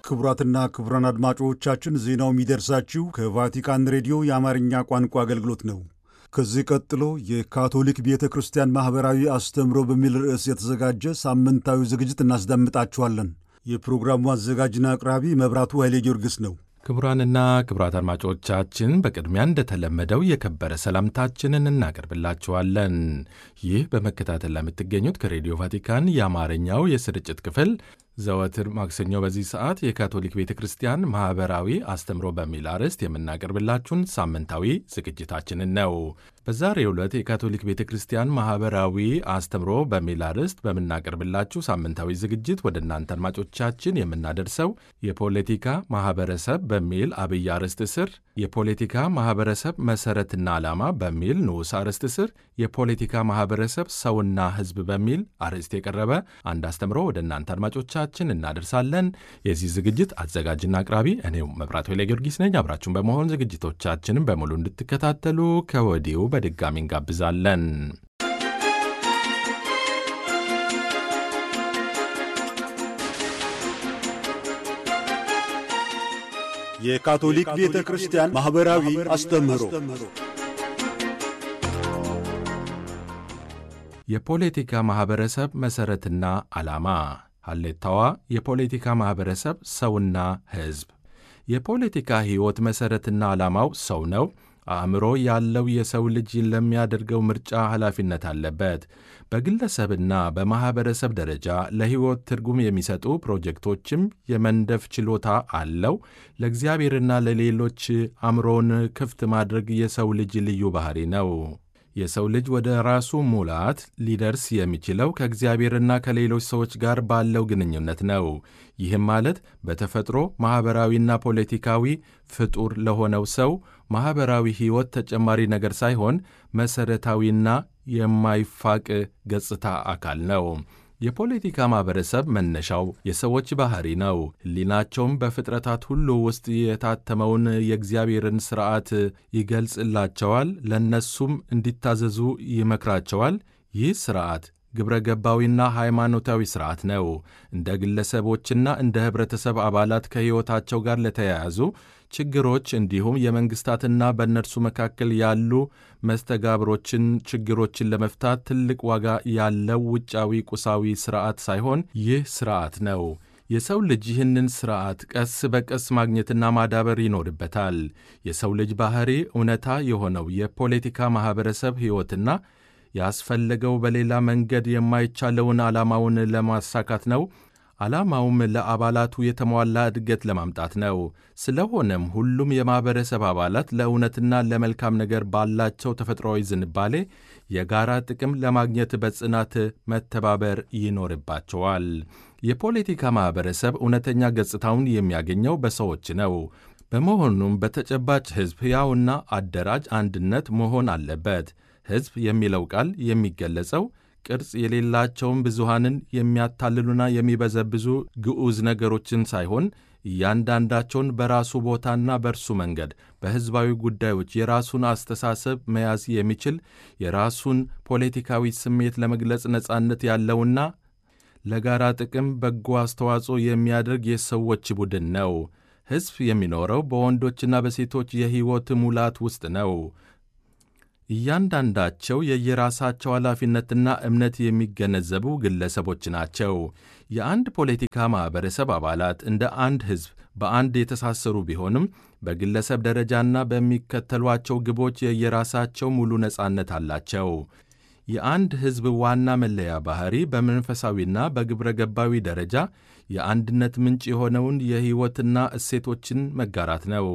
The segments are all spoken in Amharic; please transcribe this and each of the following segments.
ክቡራትና ክቡራን አድማጮቻችን ዜናው የሚደርሳችሁ ከቫቲካን ሬዲዮ የአማርኛ ቋንቋ አገልግሎት ነው። ከዚህ ቀጥሎ የካቶሊክ ቤተ ክርስቲያን ማኅበራዊ አስተምሮ በሚል ርዕስ የተዘጋጀ ሳምንታዊ ዝግጅት እናስደምጣችኋለን። የፕሮግራሙ አዘጋጅና አቅራቢ መብራቱ ኃይሌ ጊዮርጊስ ነው። ክቡራንና ክቡራት አድማጮቻችን በቅድሚያ እንደተለመደው የከበረ ሰላምታችንን እናቀርብላችኋለን። ይህ በመከታተል ለምትገኙት ከሬዲዮ ቫቲካን የአማርኛው የስርጭት ክፍል ዘወትር ማክሰኞ በዚህ ሰዓት የካቶሊክ ቤተ ክርስቲያን ማኅበራዊ አስተምሮ በሚል አርዕስት የምናቀርብላችሁን ሳምንታዊ ዝግጅታችንን ነው። በዛሬው ዕለት የካቶሊክ ቤተ ክርስቲያን ማኅበራዊ አስተምሮ በሚል አርዕስት በምናቀርብላችሁ ሳምንታዊ ዝግጅት ወደ እናንተ አድማጮቻችን የምናደርሰው የፖለቲካ ማኅበረሰብ በሚል አብይ አርዕስት ስር የፖለቲካ ማኅበረሰብ መሠረትና ዓላማ በሚል ንዑስ አርዕስት ስር የፖለቲካ ማኅበረሰብ ሰውና ሕዝብ በሚል አርዕስት የቀረበ አንድ አስተምሮ ወደ እናንተ አድማጮቻችን እናደርሳለን። የዚህ ዝግጅት አዘጋጅና አቅራቢ እኔው መብራቱ ኃይለ ጊዮርጊስ ነኝ። አብራችሁን በመሆን ዝግጅቶቻችንን በሙሉ እንድትከታተሉ ከወዲሁ በድጋሚ እንጋብዛለን። የካቶሊክ ቤተ ክርስቲያን ማኅበራዊ አስተምህሮ የፖለቲካ ማኅበረሰብ መሠረትና ዓላማ ሐሌታዋ የፖለቲካ ማኅበረሰብ ሰውና ሕዝብ። የፖለቲካ ሕይወት መሠረትና ዓላማው ሰው ነው። አእምሮ ያለው የሰው ልጅ ለሚያደርገው ምርጫ ኃላፊነት አለበት። በግለሰብና በማኅበረሰብ ደረጃ ለሕይወት ትርጉም የሚሰጡ ፕሮጀክቶችም የመንደፍ ችሎታ አለው። ለእግዚአብሔርና ለሌሎች አእምሮን ክፍት ማድረግ የሰው ልጅ ልዩ ባሕሪ ነው። የሰው ልጅ ወደ ራሱ ሙላት ሊደርስ የሚችለው ከእግዚአብሔርና ከሌሎች ሰዎች ጋር ባለው ግንኙነት ነው። ይህም ማለት በተፈጥሮ ማኅበራዊና ፖለቲካዊ ፍጡር ለሆነው ሰው ማኅበራዊ ሕይወት ተጨማሪ ነገር ሳይሆን መሠረታዊና የማይፋቅ ገጽታ አካል ነው። የፖለቲካ ማኅበረሰብ መነሻው የሰዎች ባሕሪ ነው። ሕሊናቸውም በፍጥረታት ሁሉ ውስጥ የታተመውን የእግዚአብሔርን ሥርዓት ይገልጽላቸዋል፣ ለእነሱም እንዲታዘዙ ይመክራቸዋል። ይህ ሥርዓት ግብረ ገባዊና ሃይማኖታዊ ሥርዓት ነው። እንደ ግለሰቦችና እንደ ኅብረተሰብ አባላት ከሕይወታቸው ጋር ለተያያዙ ችግሮች እንዲሁም የመንግሥታትና በእነርሱ መካከል ያሉ መስተጋብሮችን ችግሮችን ለመፍታት ትልቅ ዋጋ ያለው ውጫዊ ቁሳዊ ሥርዓት ሳይሆን ይህ ሥርዓት ነው። የሰው ልጅ ይህንን ሥርዓት ቀስ በቀስ ማግኘትና ማዳበር ይኖርበታል። የሰው ልጅ ባሕሪ እውነታ የሆነው የፖለቲካ ማኅበረሰብ ሕይወትና ያስፈለገው በሌላ መንገድ የማይቻለውን ዓላማውን ለማሳካት ነው። ዓላማውም ለአባላቱ የተሟላ እድገት ለማምጣት ነው። ስለሆነም ሁሉም የማኅበረሰብ አባላት ለእውነትና ለመልካም ነገር ባላቸው ተፈጥሯዊ ዝንባሌ የጋራ ጥቅም ለማግኘት በጽናት መተባበር ይኖርባቸዋል። የፖለቲካ ማኅበረሰብ እውነተኛ ገጽታውን የሚያገኘው በሰዎች ነው። በመሆኑም በተጨባጭ ሕዝብ ሕያውና አደራጅ አንድነት መሆን አለበት። ሕዝብ የሚለው ቃል የሚገለጸው ቅርጽ የሌላቸውን ብዙሃንን የሚያታልሉና የሚበዘብዙ ግዑዝ ነገሮችን ሳይሆን እያንዳንዳቸውን በራሱ ቦታና በእርሱ መንገድ በሕዝባዊ ጉዳዮች የራሱን አስተሳሰብ መያዝ የሚችል የራሱን ፖለቲካዊ ስሜት ለመግለጽ ነጻነት ያለውና ለጋራ ጥቅም በጎ አስተዋጽኦ የሚያደርግ የሰዎች ቡድን ነው። ሕዝብ የሚኖረው በወንዶችና በሴቶች የሕይወት ሙላት ውስጥ ነው። እያንዳንዳቸው የየራሳቸው ኃላፊነትና እምነት የሚገነዘቡ ግለሰቦች ናቸው። የአንድ ፖለቲካ ማኅበረሰብ አባላት እንደ አንድ ሕዝብ በአንድ የተሳሰሩ ቢሆንም በግለሰብ ደረጃና በሚከተሏቸው ግቦች የየራሳቸው ሙሉ ነጻነት አላቸው። የአንድ ሕዝብ ዋና መለያ ባሕሪ በመንፈሳዊና በግብረ ገባዊ ደረጃ የአንድነት ምንጭ የሆነውን የሕይወትና እሴቶችን መጋራት ነው።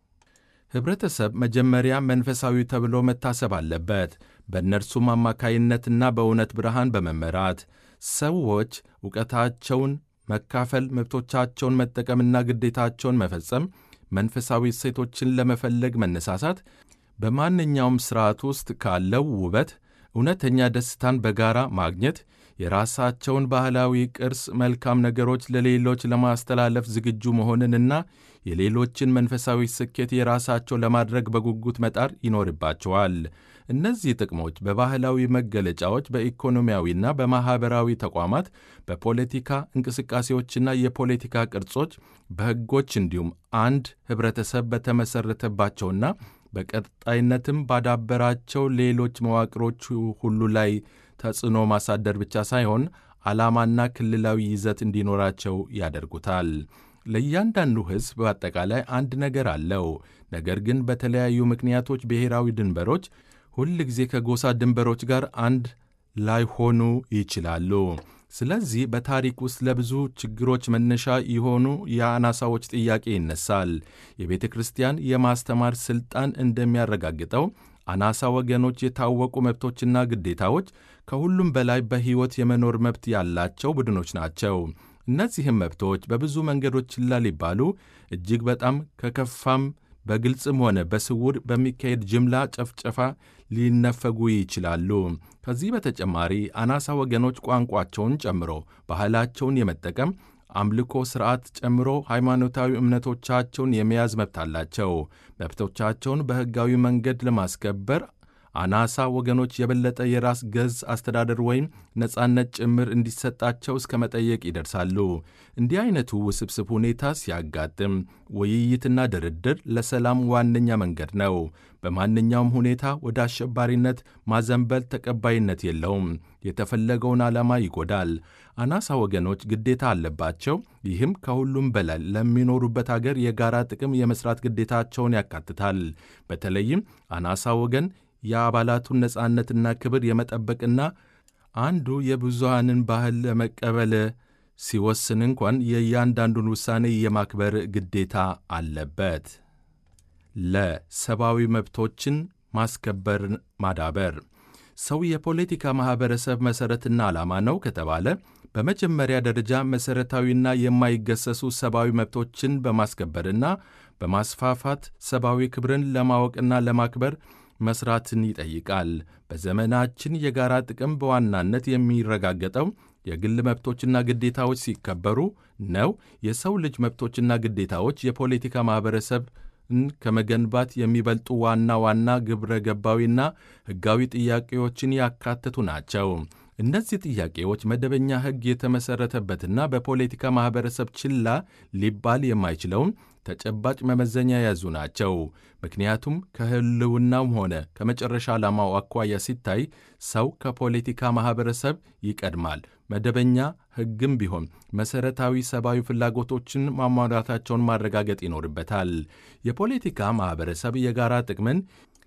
ኅብረተሰብ መጀመሪያ መንፈሳዊ ተብሎ መታሰብ አለበት። በእነርሱም አማካይነትና በእውነት ብርሃን በመመራት ሰዎች ዕውቀታቸውን መካፈል፣ መብቶቻቸውን መጠቀምና ግዴታቸውን መፈጸም፣ መንፈሳዊ እሴቶችን ለመፈለግ መነሳሳት፣ በማንኛውም ሥርዓት ውስጥ ካለው ውበት እውነተኛ ደስታን በጋራ ማግኘት፣ የራሳቸውን ባህላዊ ቅርስ፣ መልካም ነገሮች ለሌሎች ለማስተላለፍ ዝግጁ መሆንንና የሌሎችን መንፈሳዊ ስኬት የራሳቸው ለማድረግ በጉጉት መጣር ይኖርባቸዋል። እነዚህ ጥቅሞች በባህላዊ መገለጫዎች፣ በኢኮኖሚያዊና በማኅበራዊ ተቋማት፣ በፖለቲካ እንቅስቃሴዎችና የፖለቲካ ቅርጾች፣ በሕጎች እንዲሁም አንድ ኅብረተሰብ በተመሠረተባቸውና በቀጣይነትም ባዳበራቸው ሌሎች መዋቅሮች ሁሉ ላይ ተጽዕኖ ማሳደር ብቻ ሳይሆን ዓላማና ክልላዊ ይዘት እንዲኖራቸው ያደርጉታል። ለእያንዳንዱ ሕዝብ በአጠቃላይ አንድ ነገር አለው። ነገር ግን በተለያዩ ምክንያቶች ብሔራዊ ድንበሮች ሁል ጊዜ ከጎሳ ድንበሮች ጋር አንድ ላይሆኑ ይችላሉ። ስለዚህ በታሪክ ውስጥ ለብዙ ችግሮች መነሻ የሆኑ የአናሳዎች ጥያቄ ይነሳል። የቤተ ክርስቲያን የማስተማር ሥልጣን እንደሚያረጋግጠው አናሳ ወገኖች የታወቁ መብቶችና ግዴታዎች፣ ከሁሉም በላይ በሕይወት የመኖር መብት ያላቸው ቡድኖች ናቸው። እነዚህም መብቶች በብዙ መንገዶች ችላ ሊባሉ፣ እጅግ በጣም ከከፋም በግልጽም ሆነ በስውር በሚካሄድ ጅምላ ጨፍጨፋ ሊነፈጉ ይችላሉ። ከዚህ በተጨማሪ አናሳ ወገኖች ቋንቋቸውን ጨምሮ ባህላቸውን የመጠቀም፣ አምልኮ ሥርዓት ጨምሮ ሃይማኖታዊ እምነቶቻቸውን የመያዝ መብት አላቸው። መብቶቻቸውን በሕጋዊ መንገድ ለማስከበር አናሳ ወገኖች የበለጠ የራስ ገዝ አስተዳደር ወይም ነጻነት ጭምር እንዲሰጣቸው እስከ መጠየቅ ይደርሳሉ። እንዲህ አይነቱ ውስብስብ ሁኔታ ሲያጋጥም ውይይትና ድርድር ለሰላም ዋነኛ መንገድ ነው። በማንኛውም ሁኔታ ወደ አሸባሪነት ማዘንበል ተቀባይነት የለውም። የተፈለገውን ዓላማ ይጎዳል። አናሳ ወገኖች ግዴታ አለባቸው። ይህም ከሁሉም በላይ ለሚኖሩበት አገር የጋራ ጥቅም የመሥራት ግዴታቸውን ያካትታል። በተለይም አናሳ ወገን የአባላቱን ነጻነትና ክብር የመጠበቅና አንዱ የብዙሃንን ባህል ለመቀበል ሲወስን እንኳን የእያንዳንዱን ውሳኔ የማክበር ግዴታ አለበት። ለሰብአዊ መብቶችን ማስከበር ማዳበር ሰው የፖለቲካ ማኅበረሰብ መሠረትና ዓላማ ነው ከተባለ በመጀመሪያ ደረጃ መሠረታዊና የማይገሰሱ ሰብአዊ መብቶችን በማስከበርና በማስፋፋት ሰብአዊ ክብርን ለማወቅና ለማክበር መሥራትን ይጠይቃል። በዘመናችን የጋራ ጥቅም በዋናነት የሚረጋገጠው የግል መብቶችና ግዴታዎች ሲከበሩ ነው። የሰው ልጅ መብቶችና ግዴታዎች የፖለቲካ ማኅበረሰብን ከመገንባት የሚበልጡ ዋና ዋና ግብረ ገባዊና ሕጋዊ ጥያቄዎችን ያካትቱ ናቸው። እነዚህ ጥያቄዎች መደበኛ ሕግ የተመሠረተበትና በፖለቲካ ማኅበረሰብ ችላ ሊባል የማይችለውን ተጨባጭ መመዘኛ የያዙ ናቸው። ምክንያቱም ከሕልውናውም ሆነ ከመጨረሻ ዓላማው አኳያ ሲታይ ሰው ከፖለቲካ ማኅበረሰብ ይቀድማል። መደበኛ ሕግም ቢሆን መሠረታዊ ሰብአዊ ፍላጎቶችን ማሟላታቸውን ማረጋገጥ ይኖርበታል። የፖለቲካ ማኅበረሰብ የጋራ ጥቅምን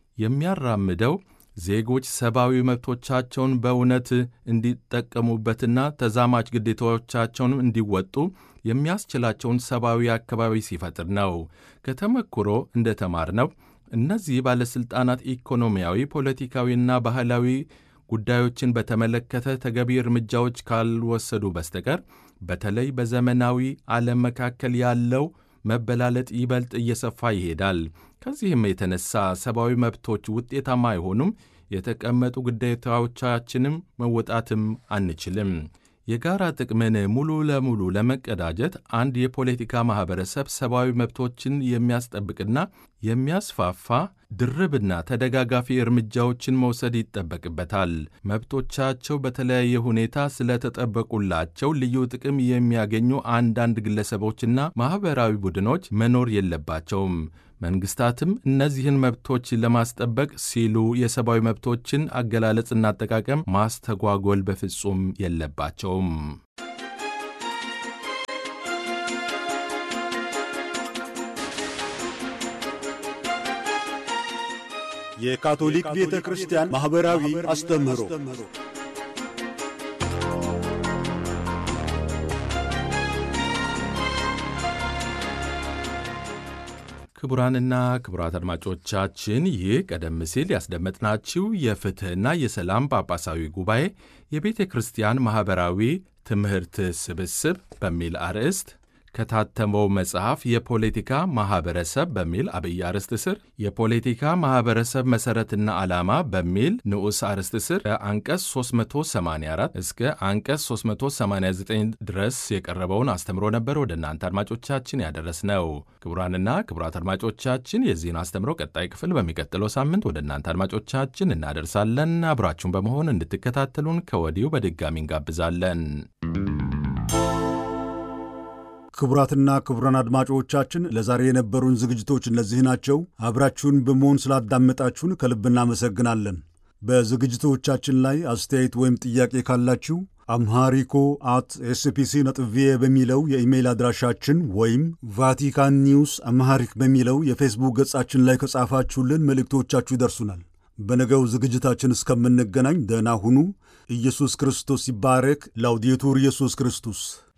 የሚያራምደው ዜጎች ሰብአዊ መብቶቻቸውን በእውነት እንዲጠቀሙበትና ተዛማች ግዴታዎቻቸውን እንዲወጡ የሚያስችላቸውን ሰብአዊ አካባቢ ሲፈጥር ነው። ከተመክሮ እንደተማርነው እነዚህ ባለሥልጣናት ኢኮኖሚያዊ፣ ፖለቲካዊና ባህላዊ ጉዳዮችን በተመለከተ ተገቢ እርምጃዎች ካልወሰዱ በስተቀር በተለይ በዘመናዊ ዓለም መካከል ያለው መበላለጥ ይበልጥ እየሰፋ ይሄዳል። ከዚህም የተነሳ ሰብአዊ መብቶች ውጤታማ አይሆኑም፣ የተቀመጡ ግዴታዎቻችንም መወጣትም አንችልም። የጋራ ጥቅምን ሙሉ ለሙሉ ለመቀዳጀት አንድ የፖለቲካ ማኅበረሰብ ሰብአዊ መብቶችን የሚያስጠብቅና የሚያስፋፋ ድርብና ተደጋጋፊ እርምጃዎችን መውሰድ ይጠበቅበታል። መብቶቻቸው በተለያየ ሁኔታ ስለተጠበቁላቸው ልዩ ጥቅም የሚያገኙ አንዳንድ ግለሰቦችና ማኅበራዊ ቡድኖች መኖር የለባቸውም። መንግሥታትም እነዚህን መብቶች ለማስጠበቅ ሲሉ የሰብአዊ መብቶችን አገላለጽና አጠቃቀም ማስተጓጎል በፍጹም የለባቸውም። የካቶሊክ ቤተ ክርስቲያን ማኅበራዊ አስተምህሮ ክቡራንና ክቡራት አድማጮቻችን ይህ ቀደም ሲል ያስደመጥናችሁ የፍትሕና የሰላም ጳጳሳዊ ጉባኤ የቤተ ክርስቲያን ማኅበራዊ ትምህርት ስብስብ በሚል አርዕስት ከታተመው መጽሐፍ የፖለቲካ ማኅበረሰብ በሚል አብይ አርዕስት ስር የፖለቲካ ማኅበረሰብ መሠረትና ዓላማ በሚል ንዑስ አርዕስት ስር ከአንቀጽ 384 እስከ አንቀጽ 389 ድረስ የቀረበውን አስተምሮ ነበር ወደ እናንተ አድማጮቻችን ያደረስነው። ክቡራንና ክቡራት አድማጮቻችን የዚህን አስተምሮ ቀጣይ ክፍል በሚቀጥለው ሳምንት ወደ እናንተ አድማጮቻችን እናደርሳለን። አብራችሁን በመሆን እንድትከታተሉን ከወዲሁ በድጋሚ እንጋብዛለን። ክቡራትና ክቡራን አድማጮቻችን ለዛሬ የነበሩን ዝግጅቶች እነዚህ ናቸው። አብራችሁን በመሆን ስላዳመጣችሁን ከልብ እናመሰግናለን። በዝግጅቶቻችን ላይ አስተያየት ወይም ጥያቄ ካላችሁ amharico@spc.va በሚለው የኢሜይል አድራሻችን ወይም ቫቲካን ኒውስ አምሃሪክ በሚለው የፌስቡክ ገጻችን ላይ ከጻፋችሁልን መልእክቶቻችሁ ይደርሱናል። በነገው ዝግጅታችን እስከምንገናኝ ደህና ሁኑ። ኢየሱስ ክርስቶስ ይባረክ። ላውዴቱር ኢየሱስ ክርስቶስ